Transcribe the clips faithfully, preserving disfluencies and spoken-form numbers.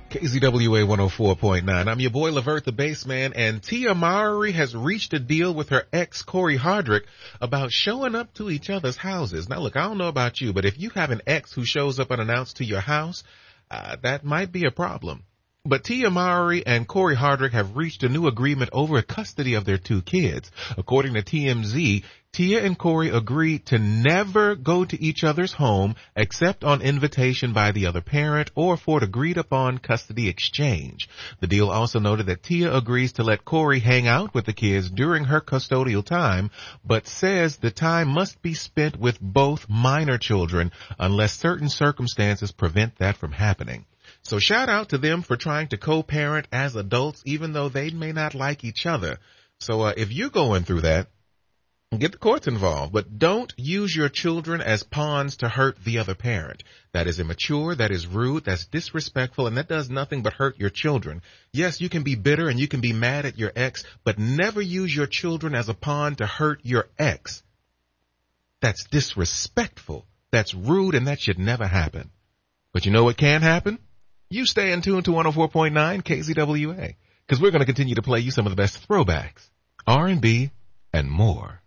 K Z W A one oh four point nine. I'm your boy, Levert the Bassman, and Tia Mowry has reached a deal with her ex, Corey Hardrick, about showing up to each other's houses. Now, look, I don't know about you, but if you have an ex who shows up unannounced to your house, uh, that might be a problem. But Tia Mowry and Corey Hardrick have reached a new agreement over custody of their two kids. According to T M Z, Tia and Corey agreed to never go to each other's home except on invitation by the other parent or for an agreed upon custody exchange. The deal also noted that Tia agrees to let Corey hang out with the kids during her custodial time, but says the time must be spent with both minor children unless certain circumstances prevent that from happening. So shout out to them for trying to co-parent as adults, even though they may not like each other. So uh, if you're going through that, get the courts involved, but don't use your children as pawns to hurt the other parent. That is immature, that is rude, that's disrespectful, and that does nothing but hurt your children. Yes, you can be bitter and you can be mad at your ex, but never use your children as a pawn to hurt your ex. That's disrespectful, that's rude, and that should never happen. But you know what can happen? You stay in tune to one oh four point nine K Z W A, because we're going to continue to play you some of the best throwbacks, R and B, and more.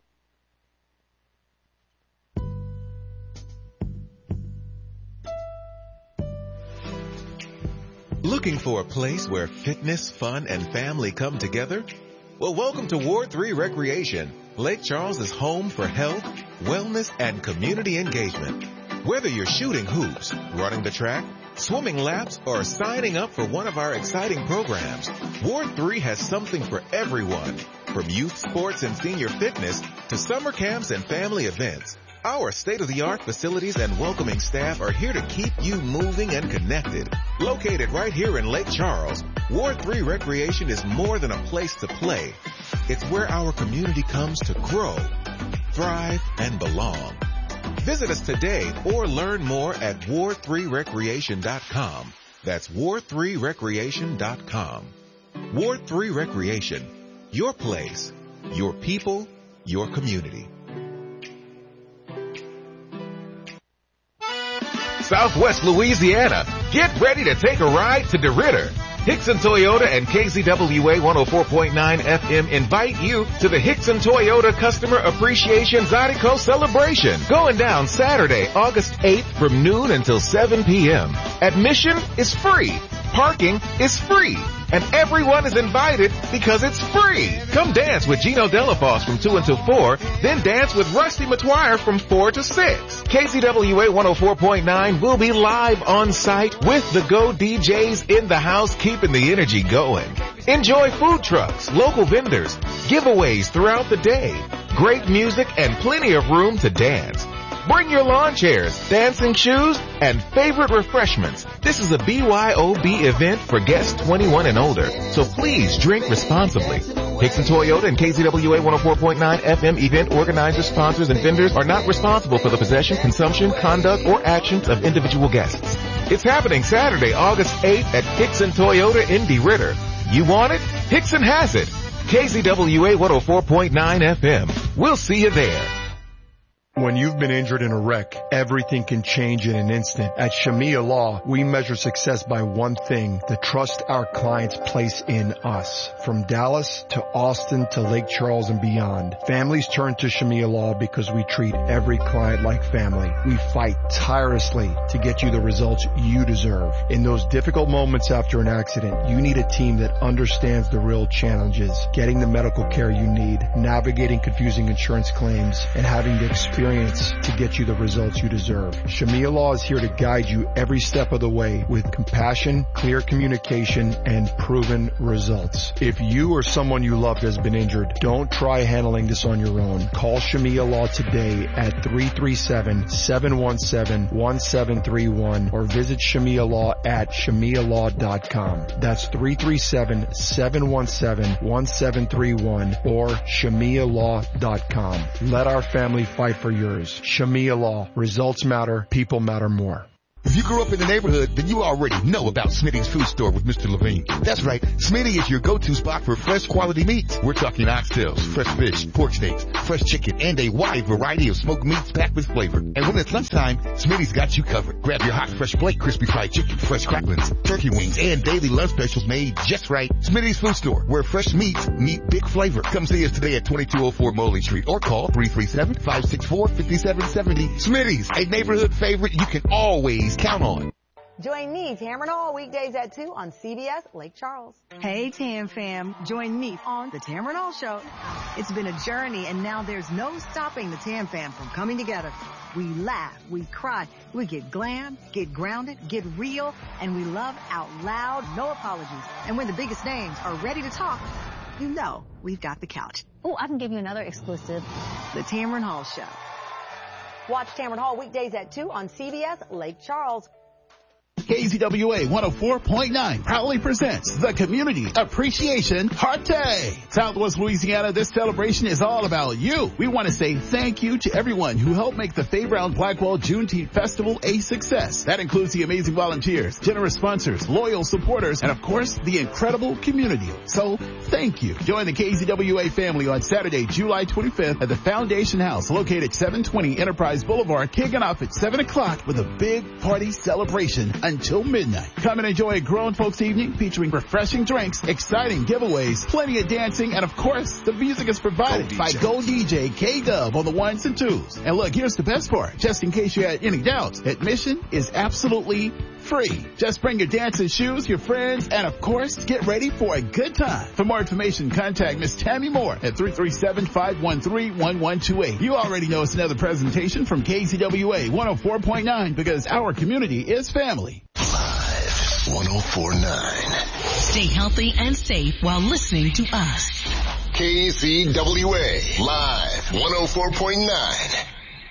Looking for a place where fitness, fun, and family come together? Well, welcome to Ward three Recreation. Lake Charles is home for health, wellness, and community engagement. Whether you're shooting hoops, running the track, swimming laps, or signing up for one of our exciting programs, Ward three has something for everyone. From youth sports and senior fitness to summer camps and family events, our state-of-the-art facilities and welcoming staff are here to keep you moving and connected. Located right here in Lake Charles, Ward three Recreation is more than a place to play. It's where our community comes to grow, thrive, and belong. Visit us today or learn more at ward three recreation dot com. That's ward three recreation dot com. Ward three Recreation, your place, your people, your community. Southwest Louisiana, get ready to take a ride to DeRidder. Hickson Toyota and K Z W A one oh four point nine F M invite you to the Hickson Toyota Customer Appreciation Zydeco Celebration, going down Saturday, August eighth from noon until seven p.m. Admission is free. Parking is free. And everyone is invited because it's free. Come dance with Gino Delafos from two until four, then dance with Rusty McGuire from four to six. K Z W A one oh four point nine will be live on site with the Go D Js in the house, keeping the energy going. Enjoy food trucks, local vendors, giveaways throughout the day, great music, and plenty of room to dance. Bring your lawn chairs, dancing shoes, and favorite refreshments. This is a B Y O B event for guests twenty-one and older, so please drink responsibly. Hickson Toyota and K Z W A one oh four point nine F M event organizers, sponsors, and vendors are not responsible for the possession, consumption, conduct, or actions of individual guests. It's happening Saturday, August eighth at Hickson Toyota in DeRidder. You want it? Hickson has it. K Z W A one oh four point nine F M. We'll see you there. When you've been injured in a wreck, everything can change in an instant. At Shamia Law, we measure success by one thing, the trust our clients place in us. From Dallas to Austin to Lake Charles and beyond, families turn to Shamia Law because we treat every client like family. We fight tirelessly to get you the results you deserve. In those difficult moments after an accident, you need a team that understands the real challenges, getting the medical care you need, navigating confusing insurance claims, and having the experience to get you the results you deserve. Shamia Law is here to guide you every step of the way with compassion, clear communication, and proven results. If you or someone you loved has been injured, don't try handling this on your own. Call Shamia Law today at three three seven, seven one seven, one seven three one or visit Shamia Law at shamia law dot com. That's three three seven, seven one seven, one seven three one or shamia law dot com. Let our family fight for yours. Shamia Law. Results matter. People matter more. If you grew up in the neighborhood, then you already know about Smitty's Food Store with Mister Levine. That's right, Smitty is your go-to spot for fresh quality meats. We're talking oxtails, fresh fish, pork steaks, fresh chicken, and a wide variety of smoked meats packed with flavor. And when it's lunchtime, Smitty's got you covered. Grab your hot, fresh plate, crispy fried chicken, fresh cracklings, turkey wings, and daily lunch specials made just right. Smitty's Food Store, where fresh meats meet big flavor. Come see us today at twenty-two oh four Moley Street or call three three seven, five six four, five seven seven zero. Smitty's, a neighborhood favorite you can always count on. Join me, Tamron Hall, weekdays at two on C B S Lake Charles. Hey, Tam fam. Join me on the Tamron Hall Show. It's been a journey, and now there's no stopping the Tam fam from coming together. We laugh, we cry, we get glam, get grounded, get real, and we love out loud, no apologies. And when the biggest names are ready to talk, you know we've got the couch. Oh, I can give you another exclusive. The Tamron Hall Show. Watch Tamron Hall weekdays at two on C B S Lake Charles. K Z W A one oh four point nine proudly presents the Community Appreciation Party. Southwest Louisiana, this celebration is all about you. We want to say thank you to everyone who helped make the Fairground Blackwell Juneteenth Festival a success. That includes the amazing volunteers, generous sponsors, loyal supporters, and of course, the incredible community. So, thank you. Join the K Z W A family on Saturday, July twenty-fifth at the Foundation House located seven twenty Enterprise Boulevard, kicking off at seven o'clock with a big party celebration until midnight. Come and enjoy a grown folks evening featuring refreshing drinks, exciting giveaways, plenty of dancing, and of course, the music is provided Go by Go D J K-Dub on the ones and twos. And look, here's the best part. Just in case you had any doubts, admission is absolutely free. Just bring your dancing shoes, your friends, and of course, get ready for a good time. For more information, contact Miss Tammy Moore at three three seven, five one three, one one two eight. You already know it's another presentation from K Z W A one oh four point nine because our community is family. Live one oh four point nine. Stay healthy and safe while listening to us. K Z W A Live one oh four point nine.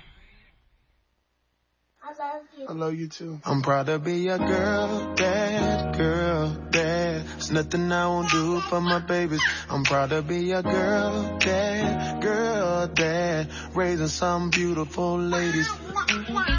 I love you too. I'm proud to be a girl, dad, girl, dad. There's nothing I won't do for my babies. I'm proud to be a girl, dad, girl, dad. Raising some beautiful ladies.